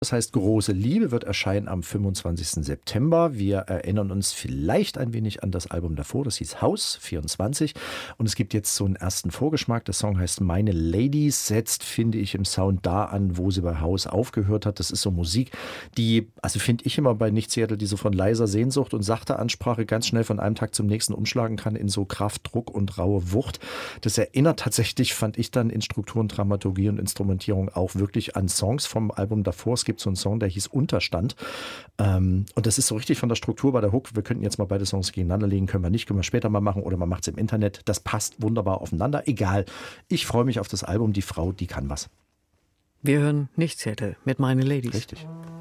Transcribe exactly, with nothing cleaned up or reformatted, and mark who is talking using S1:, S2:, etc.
S1: Das heißt, Große Liebe wird erscheinen am fünfundzwanzigsten September. Wir erinnern uns vielleicht ein wenig an das Album davor, das hieß Haus vierundzwanzig. Und es gibt jetzt so einen ersten Vorgeschmack. Der Song heißt Meine Lady, setzt, finde ich, im Sound da an, wo sie bei Haus aufgehört hat. Das ist so Musik, die, also finde ich immer bei Nicht-Seattle, die so von leiser Sehnsucht und sachter Ansprache ganz schnell von einem Tag zum nächsten umschlagen kann in so Kraft, Druck und raue Wucht. Das erinnert tatsächlich, fand ich dann in Struktur und Dramaturgie und Instrumentierung auch wirklich an Songs vom Album davor. Es gibt so einen Song, der hieß Unterstand. Ähm, und das ist so richtig von der Struktur bei der Hook. Wir könnten jetzt mal beide Songs gegeneinander legen, können wir nicht, können wir später mal machen oder man macht es im Internet. Das passt wunderbar aufeinander. Egal. Ich freue mich auf das Album. Die Frau, die kann was.
S2: Wir hören Nicht-Seattle mit Meine Ladies.
S1: Richtig.